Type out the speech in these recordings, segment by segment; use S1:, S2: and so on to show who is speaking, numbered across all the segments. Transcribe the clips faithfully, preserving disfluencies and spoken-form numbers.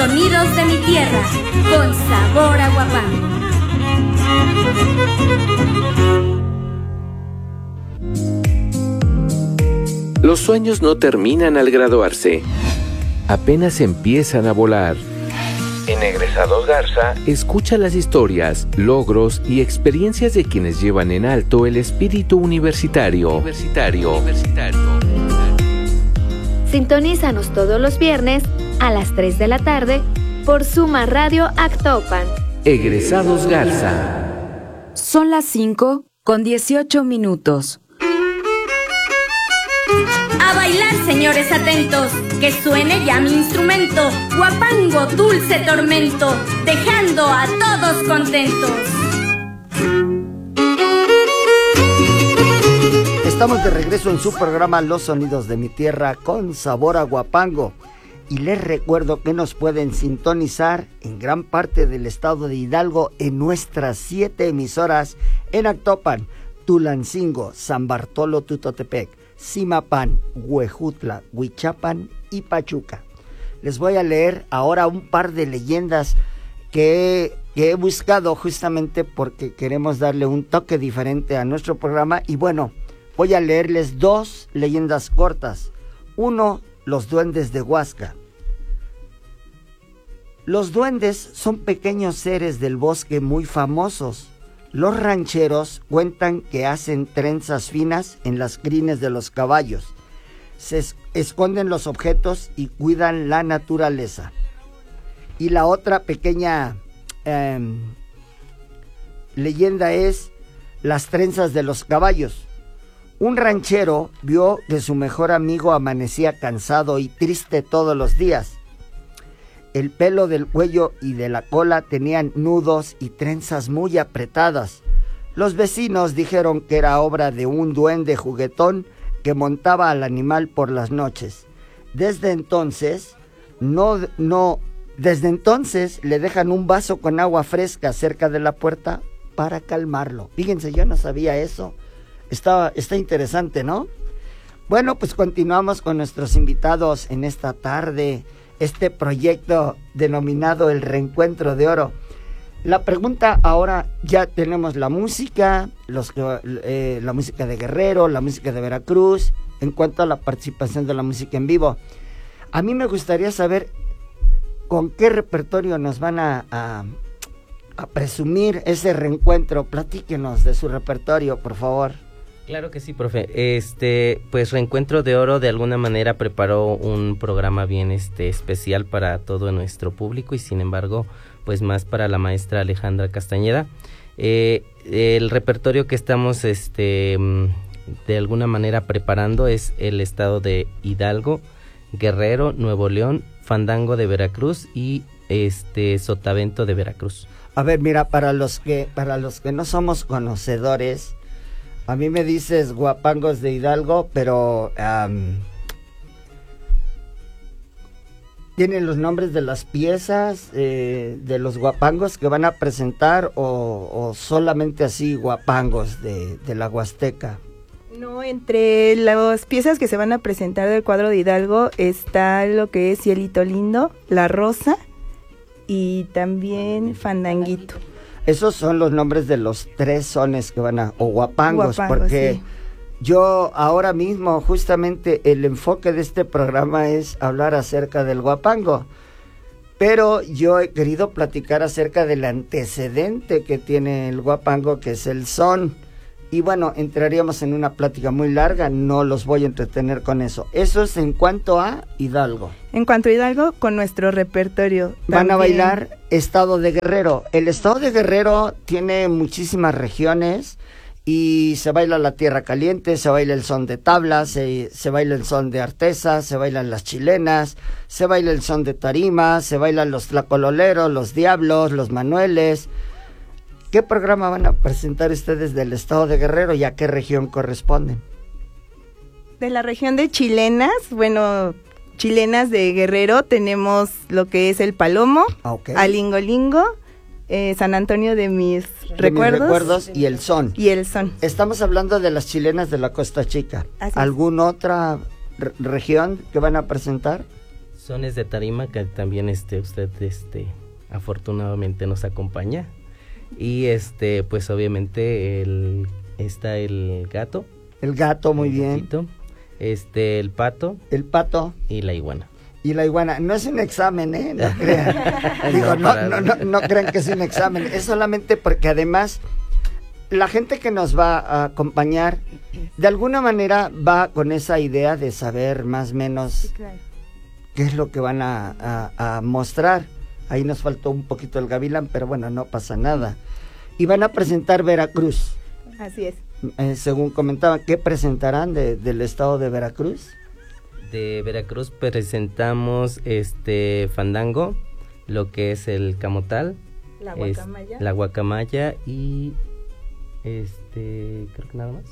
S1: sonidos de mi tierra, con sabor a Huapango.
S2: Los sueños no terminan al graduarse, apenas empiezan a volar. En Egresados Garza, escucha las historias, logros y experiencias de quienes llevan en alto el espíritu universitario. Universitario. Universitario.
S3: Sintonízanos todos los viernes a las tres de la tarde por Suma Radio Actopan.
S2: Egresados Garza.
S4: Son las cinco con dieciocho minutos.
S1: A bailar, señores atentos, que suene ya mi instrumento, Huapango, dulce tormento, dejando a todos contentos.
S5: Estamos de regreso en su programa Los Sonidos de mi Tierra con sabor a Huapango. Y les recuerdo que nos pueden sintonizar en gran parte del estado de Hidalgo en nuestras siete emisoras en Actopan, Tulancingo, San Bartolo Tutotepec, Zimapán, Huejutla, Huichapan y Pachuca. Les voy a leer ahora un par de leyendas que, que he buscado justamente porque queremos darle un toque diferente a nuestro programa. Y bueno, voy a leerles dos leyendas cortas. Uno, los duendes de Huasca. Los duendes son pequeños seres del bosque muy famosos. Los rancheros cuentan que hacen trenzas finas en las crines de los caballos. Se es- esconden los objetos y cuidan la naturaleza. Y la otra pequeña eh, leyenda es las trenzas de los caballos. Un ranchero vio que su mejor amigo amanecía cansado y triste todos los días. El pelo del cuello y de la cola tenían nudos y trenzas muy apretadas. Los vecinos dijeron que era obra de un duende juguetón que montaba al animal por las noches. Desde entonces, no, no, desde entonces le dejan un vaso con agua fresca cerca de la puerta para calmarlo. Fíjense, yo no sabía eso. Está, está interesante, ¿no? Bueno, pues continuamos con nuestros invitados en esta tarde, este proyecto denominado El Reencuentro de Oro. La pregunta ahora, ya tenemos la música, los, eh, la música de Guerrero, la música de Veracruz, en cuanto a la participación de la música en vivo. A mí me gustaría saber con qué repertorio nos van a, a, a presumir ese reencuentro. Platíquenos de su repertorio, por favor.
S6: Claro que sí, profe. Este, pues Reencuentro de Oro de alguna manera preparó un programa bien este especial para todo nuestro público y sin embargo, pues más para la maestra Alejandra Castañeda. Eh, el repertorio que estamos este de alguna manera preparando es el estado de Hidalgo, Guerrero, Nuevo León, Fandango de Veracruz y este Sotavento de Veracruz.
S5: A ver, mira, para los que para los que no somos conocedores, a mí me dices Huapangos de Hidalgo, pero um, ¿tienen los nombres de las piezas eh, de los huapangos que van a presentar o, o solamente así huapangos de, de la Huasteca?
S7: No, entre las piezas que se van a presentar del cuadro de Hidalgo está lo que es Cielito Lindo, La Rosa y también Fandanguito.
S5: Esos son los nombres de los tres sones que van a, o huapangos,
S7: Huapangos,
S5: porque
S7: sí.
S5: Yo ahora mismo, justamente el enfoque de este programa es hablar acerca del huapango, pero yo he querido platicar acerca del antecedente que tiene el huapango, que es el son. Y bueno, entraríamos en una plática muy larga, no los voy a entretener con eso. Eso es en cuanto a Hidalgo.
S7: En cuanto a Hidalgo, con nuestro repertorio.
S5: Van
S7: también.
S5: a bailar Estado de Guerrero. El Estado de Guerrero tiene muchísimas regiones y se baila la tierra caliente, se baila el son de tablas, se, se baila el son de artesa, se bailan las chilenas, se baila el son de tarima, se bailan los tlacololeros, los diablos, los manueles. ¿Qué programa van a presentar ustedes del Estado de Guerrero y a qué región corresponden?
S7: De la región de chilenas, bueno, chilenas de Guerrero, tenemos lo que es el Palomo,
S5: Okay.
S7: Alingolingo, eh, San Antonio de mis
S5: De
S7: recuerdos.
S5: mis recuerdos y el son.
S7: Y el son.
S5: Estamos hablando de las chilenas de la Costa Chica.
S7: Así es.
S5: ¿Alguna otra re- región que van a presentar?
S6: Sones de tarima, que también este usted este afortunadamente nos acompaña. Y este pues obviamente el está el gato.
S5: El gato, muy
S6: el
S5: bien.
S6: Gatito, este el pato.
S5: El pato.
S6: Y la iguana.
S5: Y la iguana, no es un examen, ¿eh? No crean. Digo, no, no, no, no crean que es un examen, es solamente porque además la gente que nos va a acompañar, de alguna manera va con esa idea de saber más o menos
S7: Sí, claro.
S5: qué es lo que van a, a, a mostrar. Ahí nos faltó un poquito el gavilán, pero bueno, no pasa nada. Y van a presentar Veracruz.
S7: Así es.
S5: Eh, según comentaban, ¿qué presentarán de, del estado de Veracruz?
S6: De Veracruz presentamos este fandango, lo que es el camotal,
S7: La
S6: es
S7: guacamaya.
S6: la guacamaya y este creo que nada más.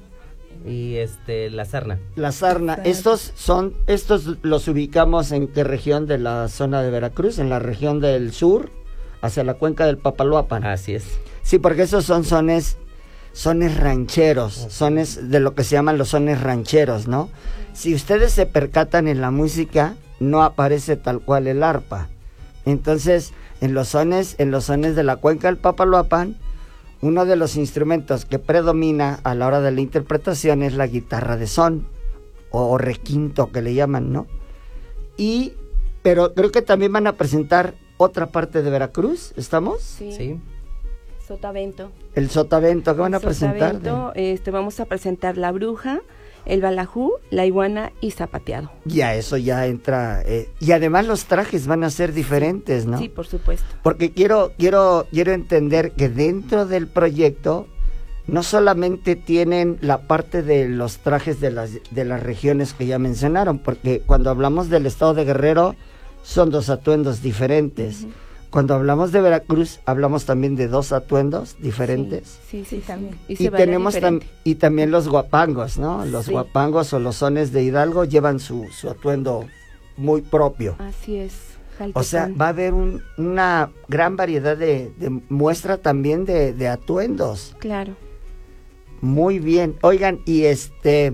S6: Y este la sarna.
S5: La sarna. Estos son, estos los ubicamos en qué región de la zona de Veracruz, en la región del sur, hacia la cuenca del Papaloapan.
S6: Así es.
S5: Sí, porque esos son sones, sones rancheros, sones de lo que se llaman los sones rancheros, ¿no? Si ustedes se percatan en la música, no aparece tal cual el arpa. Entonces, en los sones, en los sones de la cuenca del Papaloapan, uno de los instrumentos que predomina a la hora de la interpretación es la guitarra de son, o requinto que le llaman, ¿no? Y, pero creo que también van a presentar otra parte de Veracruz, ¿estamos?
S8: Sí.
S6: Sí.
S8: Sotavento.
S5: El sotavento, ¿qué van a presentar?
S8: Sotavento, este, vamos a presentar La Bruja, El Balajú, La Iguana y Zapateado.
S5: Ya, eso ya entra. Eh, y además los trajes van a ser diferentes, ¿no?
S8: Sí, por supuesto.
S5: Porque quiero, quiero, quiero entender que dentro del proyecto no solamente tienen la parte de los trajes de las, de las regiones que ya mencionaron, porque cuando hablamos del estado de Guerrero son dos atuendos diferentes. Uh-huh. Cuando hablamos de Veracruz, hablamos también de dos atuendos diferentes.
S8: Sí, sí, sí también.
S5: Y, y tenemos tam, y también los guapangos, ¿no? Los sí. guapangos o los sones de Hidalgo llevan su, su atuendo muy propio.
S8: Así es. Jaltecán.
S5: O sea, va a haber un, una gran variedad de, de muestra también de, de atuendos.
S8: Claro.
S5: Muy bien. Oigan, y este...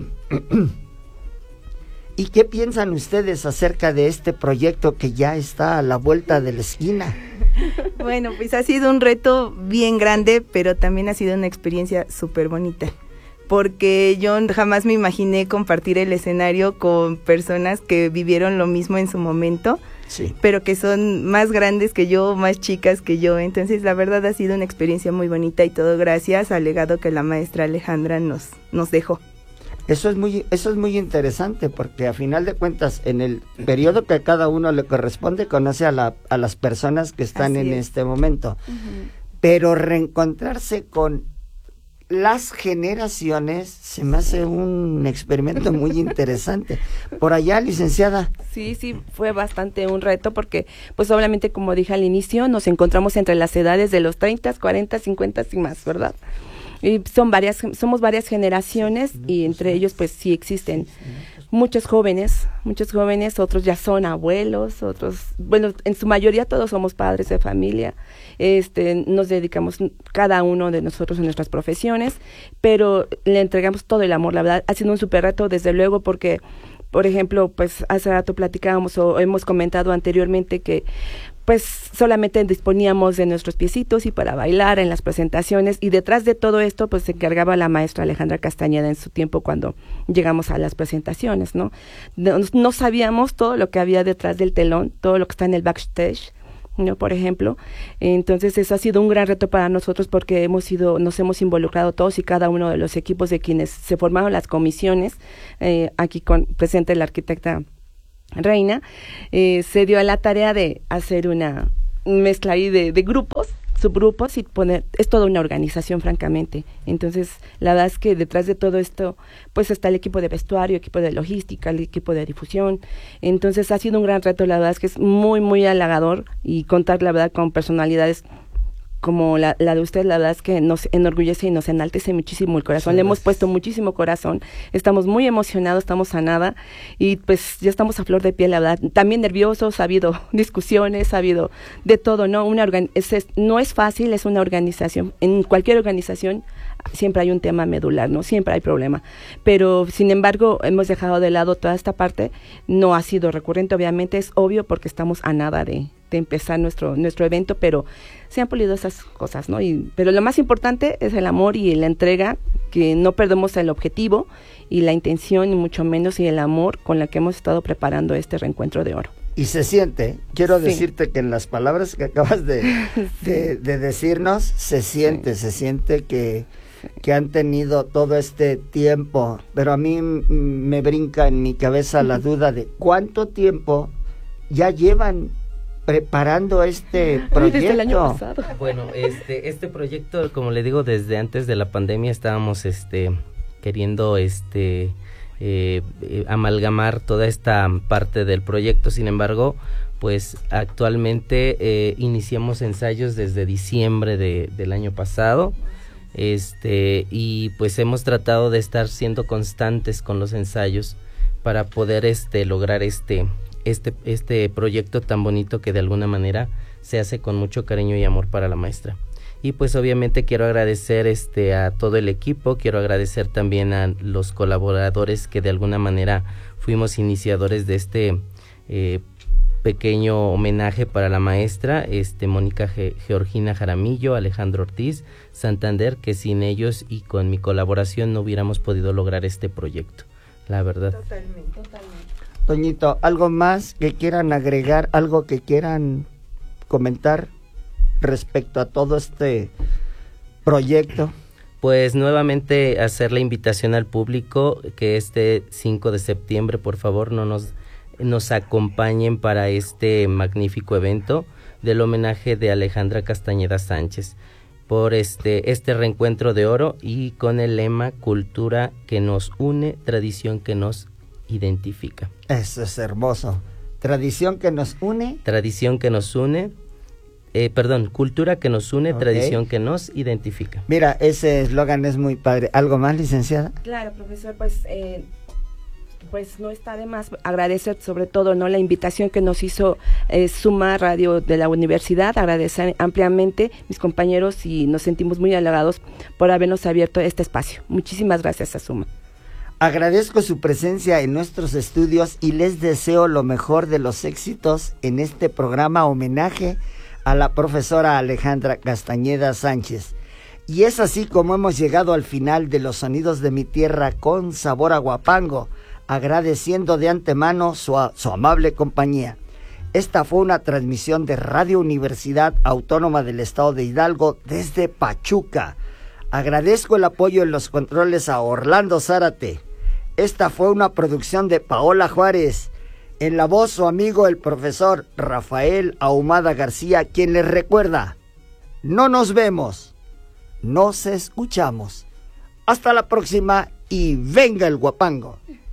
S5: ¿Y qué piensan ustedes acerca de este proyecto que ya está a la vuelta de la esquina?
S7: Bueno, pues ha sido un reto bien grande, pero también ha sido una experiencia súper bonita, porque yo jamás me imaginé compartir el escenario con personas que vivieron lo mismo en su momento,
S5: sí.
S7: pero que son más grandes que yo, más chicas que yo. Entonces la verdad ha sido una experiencia muy bonita y todo gracias al legado que la maestra Alejandra nos, nos dejó.
S5: Eso es muy, eso es muy interesante, porque a final de cuentas, en el periodo que a cada uno le corresponde, conoce a, la, a las personas que están Así en es. este momento. Uh-huh. Pero reencontrarse con las generaciones se me hace un experimento muy interesante. Por allá, licenciada.
S8: Sí, sí, fue bastante un reto porque, pues obviamente, como dije al inicio, nos encontramos entre las edades de los treinta, cuarenta, cincuenta y más, ¿verdad? Y son varias, somos varias generaciones y entre ellos pues sí existen muchos jóvenes, muchos jóvenes, otros ya son abuelos, otros, bueno, en su mayoría todos somos padres de familia, este, nos dedicamos cada uno de nosotros en nuestras profesiones, pero le entregamos todo el amor, la verdad, ha sido un súper reto desde luego porque, por ejemplo, pues hace rato platicábamos o hemos comentado anteriormente que pues solamente disponíamos de nuestros piecitos y para bailar en las presentaciones y detrás de todo esto pues se encargaba la maestra Alejandra Castañeda en su tiempo cuando llegamos a las presentaciones, ¿no? No, no sabíamos todo lo que había detrás del telón, todo lo que está en el backstage, ¿no? Por ejemplo, entonces eso ha sido un gran reto para nosotros porque hemos sido, nos hemos involucrado todos y cada uno de los equipos de quienes se formaron las comisiones, eh, aquí con presente la arquitecta Reina, eh, se dio a la tarea de hacer una mezcla ahí de, de grupos, subgrupos y poner, es toda una organización francamente, entonces la verdad es que detrás de todo esto pues está el equipo de vestuario, equipo de logística, el equipo de difusión, entonces ha sido un gran reto, la verdad es que es muy muy halagador y contar la verdad con personalidades como la, la de usted, la verdad es que nos enorgullece y nos enaltece muchísimo el corazón, sí, le hemos puesto muchísimo corazón, estamos muy emocionados, estamos a nada y pues ya estamos a flor de piel, la verdad, también nerviosos, ha habido discusiones, ha habido de todo, ¿no? Una organ- es, es, no es fácil, es una organización, en cualquier organización siempre hay un tema medular, ¿no? Siempre hay problema. Pero, sin embargo, hemos dejado de lado toda esta parte. No ha sido recurrente, obviamente, es obvio porque estamos a nada de, de empezar nuestro, nuestro evento, pero se han pulido esas cosas, ¿no? Y, pero lo más importante es el amor y la entrega, que no perdemos el objetivo y la intención, y mucho menos, y el amor con la que hemos estado preparando este reencuentro de oro.
S5: Y se siente, quiero
S8: Sí.
S5: decirte que en las palabras que acabas de, de, de decirnos, se siente,
S8: Sí.
S5: se siente que, que han tenido todo este tiempo, pero a mí mm, me brinca en mi cabeza la duda de cuánto tiempo ya llevan preparando este proyecto.
S8: Desde el año pasado.
S6: Bueno, este, este proyecto, como le digo, desde antes de la pandemia estábamos este, queriendo este, eh, eh, amalgamar toda esta parte del proyecto. Sin embargo, pues actualmente eh, iniciamos ensayos desde diciembre de, del año pasado. Este, y pues hemos tratado de estar siendo constantes con los ensayos para poder este, lograr este, este, este proyecto tan bonito que de alguna manera se hace con mucho cariño y amor para la maestra. Y pues obviamente quiero agradecer este a todo el equipo, quiero agradecer también a los colaboradores que de alguna manera fuimos iniciadores de este eh, pequeño homenaje para la maestra, este Mónica Ge- Georgina Jaramillo, Alejandro Ortiz, Santander, que sin ellos y con mi colaboración no hubiéramos podido lograr este proyecto, la verdad.
S7: Totalmente, totalmente.
S5: Toñito, ¿algo más que quieran agregar, algo que quieran comentar respecto a todo este proyecto?
S6: Pues nuevamente hacer la invitación al público que este cinco de septiembre, por favor, no nos, nos acompañen para este magnífico evento del homenaje de Alejandra Castañeda Sánchez por este, este reencuentro de oro y con el lema cultura que nos une, tradición que nos identifica.
S5: Eso es hermoso. Tradición que nos une.
S6: Tradición que nos une, eh, perdón, cultura que nos une,
S5: Ok.
S6: tradición que nos identifica.
S5: Mira, ese eslogan es muy padre. ¿Algo más, licenciada?
S8: Claro, profesor, pues eh, pues no está de más agradecer sobre todo no la invitación que nos hizo eh, Suma Radio de la universidad, agradecer ampliamente mis compañeros y nos sentimos muy halagados por habernos abierto este espacio. Muchísimas gracias a Suma.
S5: Agradezco su presencia en nuestros estudios y les deseo lo mejor de los éxitos en este programa homenaje a la profesora Alejandra Castañeda Sánchez. Y es así como hemos llegado al final de Los Sonidos de mi Tierra con sabor a Huapango, agradeciendo de antemano su, su amable compañía. Esta fue una transmisión de Radio Universidad Autónoma del Estado de Hidalgo desde Pachuca. Agradezco el apoyo en los controles a Orlando Zárate. Esta fue una producción de Paola Juárez. En la voz su amigo el profesor Rafael Ahumada García, quien les recuerda, no nos vemos, nos escuchamos. Hasta la próxima y venga el Huapango.